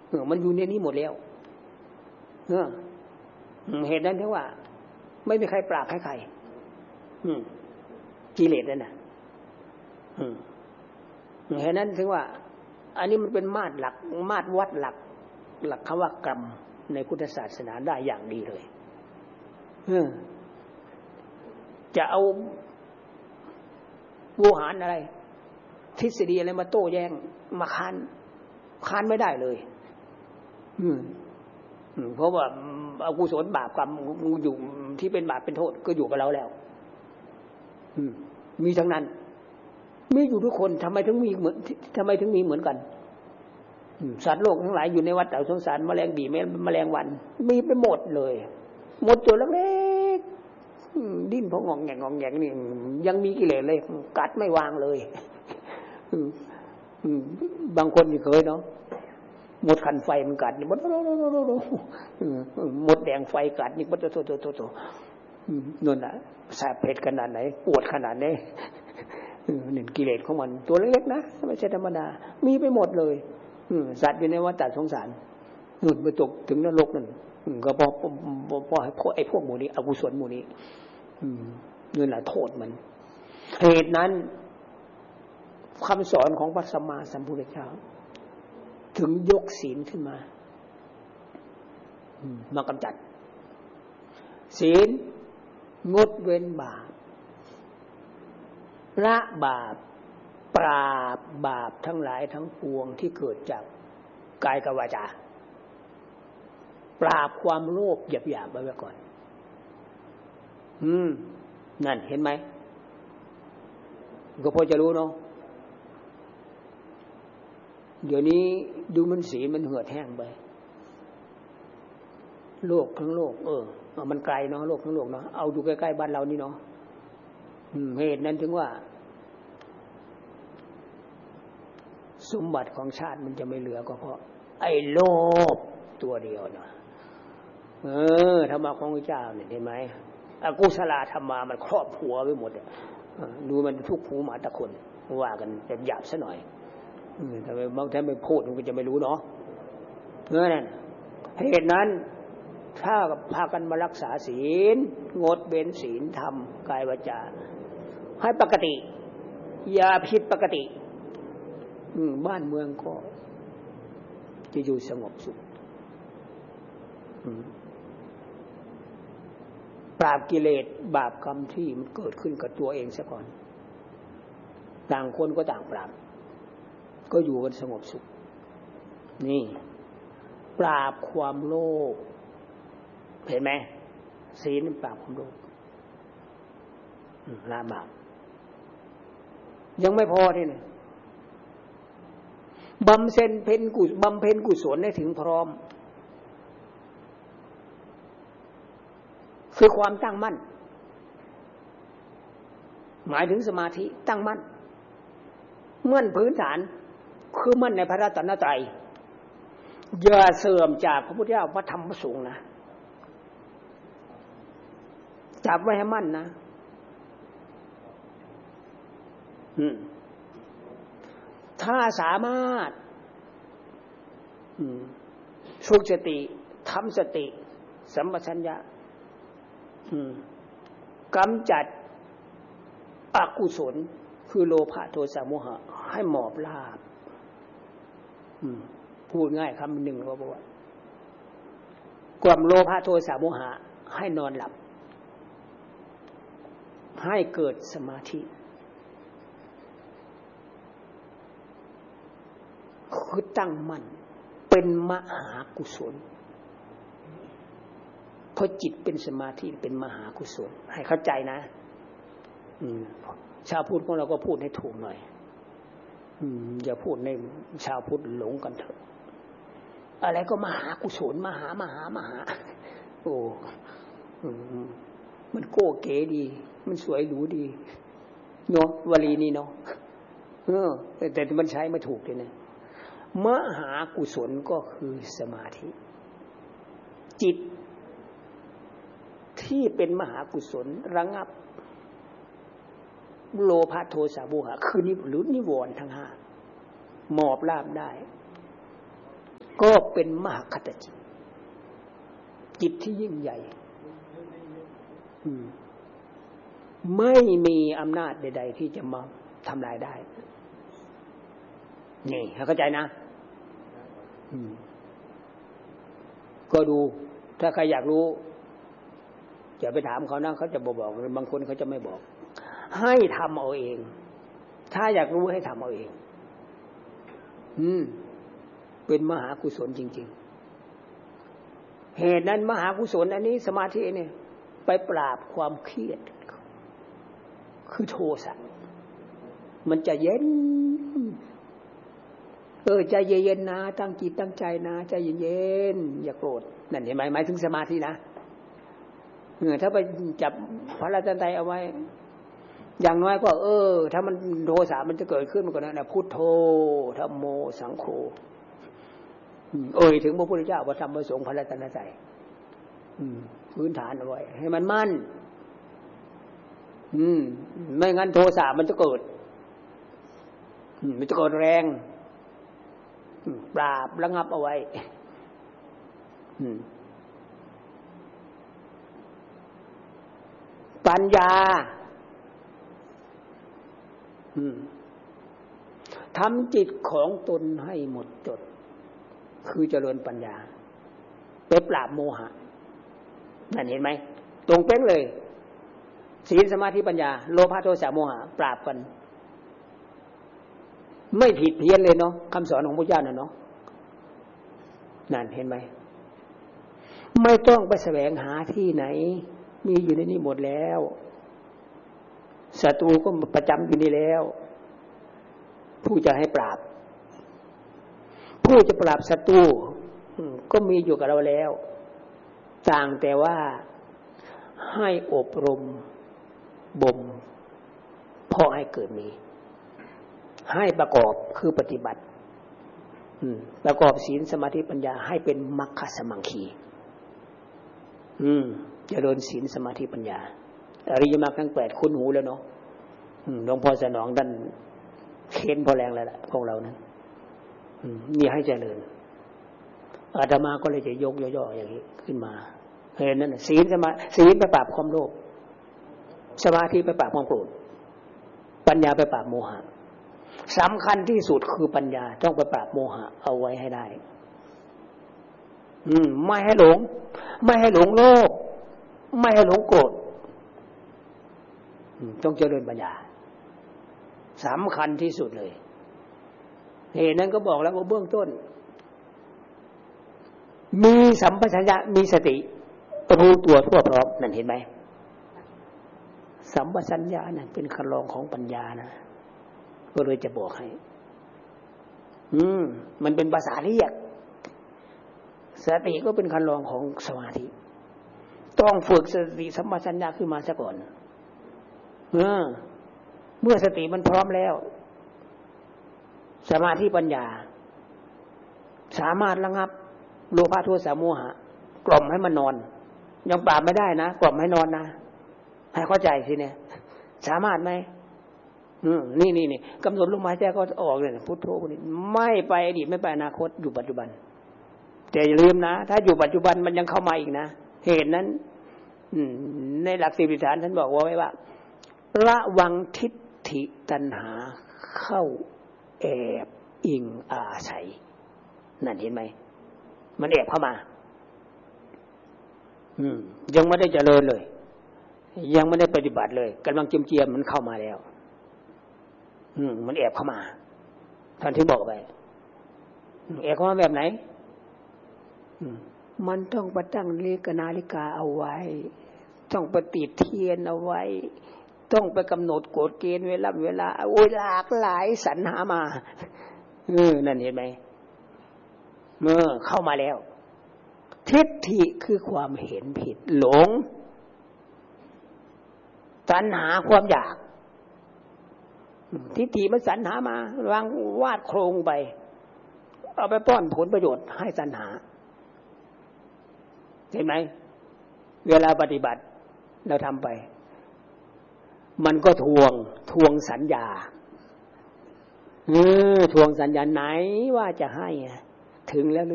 มันอยู่ในนี้หมดแล้วเหตุนั้นถึงว่าไม่มีใครปราบใครกิเลสนั่นน่ะเหตุนั้นถึงว่าอันนี้มันเป็นมาตรหลักมาตรวัดหลักคำว่ากรรมในพุทธศาสนาได้อย่างดีเลยจะเอาโวหารอะไรทฤษฎีอะไรมาโต้แย้งมาค้านไม่ได้เลยเพราะว่าอกุศลบาปกรรมอยู่ที่เป็นบาปเป็นโทษก็อยู่กับเราแล้วมีทั้งนั้นมีอยู่ทุกคนทำไมถึงมีเหมือนกันสัตว์โลกทั้งหลายอยู่ในวัฏสงสารแมลงบี่แมลงวันมีไปหมดเลยหมดตัวเล็กๆดิ้นพองงแงงนี่ยังมีกิเลสเลยกัดไม่วางเลยบางคนนี่เคยเนาะหมดขันไฟมันกัดนี่หมดแดงไฟกัดนี่มันโตนั่นน่ะแสบเผ็ดขนาดไหนปวดขนาดไหนนี่กิเลสของมันตัวเล็กๆนะไม่ใช่ธรรมดามีไปหมดเลยสัตว์อยู่ในวัฏสงสารนู่นไปตกถึงนรกนั่นก็พอไอ้พวกหมู่นี้อกุศลหมู่นี้นี่แหละโทษมันเหตุนั้นคำสอนของพระสัมมาสัมพุทธเจ้าถึงยกศีลขึ้นมากำจัดศีลงดเว้นบาปละบาปปราบบาปทั้งหลายทั้งปวงที่เกิดจากกายกับวาจาปราบความโลภหยาบๆไว้ก่อนนั่นเห็นไหมก็พอจะรู้เนาะเดี๋ยวนี้ดูมันสีมันเหือดแห้งไปโลกทั้งโลกมันไกลเนาะโลกทั้งโลกเนาะเอาดูใกล้ๆบ้านเรานี่เนาะเหตุนั้นถึงว่าสมบัติของชาติมันจะไม่เหลือก็เพราะไอ้โลภตัวเดียวเนาะธรรมะของพระเจ้าเนี่ยเห็นไหมอกุศลธรรมะมันครอบหัวไปหมดดูมันทุกข์หูหมาตะคนว่ากันแบบหยาบซะหน่อยแต่บางท่านไม่พูดมันก็จะไม่รู้เนาะนั่นเหตุนั้นถ้าพากันมารักษาศีลงดเว้นศีลธรรมกายวาจาให้ปกติอย่าผิดปกติบ้านเมืองก็จะอยู่สงบสุขปราบกิเลสบาปกรรมที่มันเกิดขึ้นกับตัวเองซะก่อนต่างคนก็ต่างปราบก็อยู่กันสงบสุขนี่ปราบความโลภเห็นไหมศีลปราบความโลภละบาปยังไม่พอที่นี่บำเพ็ญกุศลให้ถึงพร้อมคือความตั้งมั่นหมายถึงสมาธิตั้งมั่นมั่นพื้นฐานคือมั่นในพระรัตนตรัยอย่าเสื่อมจากพระพุทธเจ้าพระธรรมพระสงฆ์นะจับไว้ให้มั่นนะถ้าสามารถฝึกสติทำสติสัมปชัญญะกำจัดอกุศลคือโลภะโทสะโมหะให้หมอบราบพูดง่ายคำหนึ่งก็บอกว่าความโลภะโทสะโมหะให้นอนหลับให้เกิดสมาธิคือตั้งมั่นเป็นมหากุศลเพราะจิตเป็นสมาธิเป็นมหากุศลให้เข้าใจนะชาวพุทธของเราก็พูดให้ถูกหน่อยอย่าพูดในชาวพุทธหลงกันเถอะอะไรก็มหากุศลมหาโอ้มันโก้เก๋ดีมันสวยหรูดีเนาะวลีนี้เนาะแต่มันใช้ไม่ถูกเลยนะมหากุศลก็คือสมาธิจิตที่เป็นมหากุศลระงับโลภะโทสะโมหะคือนิวรณ์ทั้งห้าหมอบราบได้ก็เป็นมหคตจิตจิตที่ยิ่งใหญ่ไม่มีอำนาจใดๆที่จะมาทำลายได้นี่เข้าใจนะก็ดูถ้าใครอยากรู้อย่าไปถามเขานะเขาจะบอกบางคนเขาจะไม่บอกให้ทำเอาเองถ้าอยากรู้ให้ทำเอาเองเป็นมหากุศลจริงๆเหตุนั้นมหากุศลอันนี้สมาธิเนี่ยไปปราบความเครียดคือโทสะมันจะเย็นใจเย็นๆนะตั้งจิตตั้งใจนะใจเย็นๆอย่าโกรธนั่นเห็นไหมหมายถึงสมาธินะถ้าไปจับพระรัตนตรัยเอาไว้อย่างน้อยก็ถ้ามันโทสะมันจะเกิดขึ้นมันก็นั่นแหละพุทโธธัมโมสังโฆถึงพระพุทธเจ้าพระธรรมพระสงฆ์พระรัตนตรัยพื้นฐานเอาไว้ให้มันมั่นไม่งั้นโทสะมันจะเกิดแรงปราบระงับเอาไว้ปัญญาทำจิตของตนให้หมดจดคือเจริญปัญญาไปปราบโมหะนั่นเห็นไหมตรงเป๊ะเลยศีลสมาธิปัญญาโลภะโทสะโมหะปราบกันไม่ผิดเพี้ยนเลยเนาะคำสอนของพระเจ้าน่ะเนาะนั่นเห็นไหมไม่ต้องไปแสวงหาที่ไหนมีอยู่ในนี้หมดแล้วศัตรูก็ประจำอยู่นี่แล้วผู้จะให้ปราบผู้จะปราบศัตรูก็มีอยู่กับเราแล้วต่างแต่ว่าให้อบรมบ่มเพาะให้เกิดมีให้ประกอบคือปฏิบัติประกอบศีลสมาธิปัญญาให้เป็นมรรคสมังคีเจริญศีลสมาธิปัญญาอริยมรรคทั้ง8คุ้นหูแล้วเนาะหลวงพ่อสนองท่านเค้นพอแรงแล้วล่ะพวกเรานั้นนี่ให้เจริญอาตมาก็เลยจะยกย่อๆอย่างนี้ขึ้นมาเห็นนั่นศีลไปปราบความโลภสมาธิไปปราบความโกรธปัญญาไปปราบโมหะสำคัญที่สุดคือปัญญาต้องไปปราบโมหะเอาไว้ให้ได้ไม่ให้หลงโลภไม่ให้หลงโกรธต้องเจริญปัญญาสำคัญที่สุดเลยเหตุนั้นก็บอกแล้วว่าเบื้องต้นมีสัมปชัญญะมีสติรู้ตัวทั่วพร้อมนั่นเห็นไหมสัมปชัญญะนั่นเป็นคันลองของปัญญานะก็เลยจะบอกให้มันเป็นภาษาเรียกสติก็เป็นคันลองของสมาธิต้องฝึกสติสัมปชัญญะขึ้นมาซะก่อนเมื่อสติมันพร้อมแล้วสมาธิปัญญาสามารถระงับโลภะโทสะโมหะกล่อมให้มันนอนยังปราบไม่ได้นะกล่อมให้นอนนะให้เข้าใจสิเนี่ยสามารถไหมนี่กำหนดลมหายใจก็ออกเลยพุทโธนี่ไม่ไปอดีตไม่ไปอนาคตอยู่ปัจจุบันแต่อย่าลืมนะถ้าอยู่ปัจจุบันมันยังเข้ามาอีกนะเหตุนั้นในหลักสิบฐานท่านบอกไว้ว่าระวังทิฏฐิตัณหาเข้าแอบอิงอาศัยนั่นเห็นไหมมันแอบเข้ามายังไม่ได้เจริญเลยยังไม่ได้ปฏิบัติเลยกำลังเจียมมันเข้ามาแล้วมันแอบเข้ามาท่านที่บอกไปแอบเข้ามาแบบไหนมันต้องไปตั้งนาฬิกาเอาไว้ต้องไปติดเทียนเอาไว้ต้องไปกำหนดกฎเกณฑ์เวลาหลากหลายสรรหามานั่นเห็นไหมเมื่อเข้ามาแล้วทิฏฐิคือความเห็นผิดหลงสรรหาความอยากทิฏฐิมันสรรหามาวางวาดโครงไปเอาไปป้อนผลประโยชน์ให้สรรหาเห็นไหมเวลาปฏิบัติเราทำไปมันก็ทวงสัญญาทวงสัญญาไหนว่าจะให้ถึงแล้ว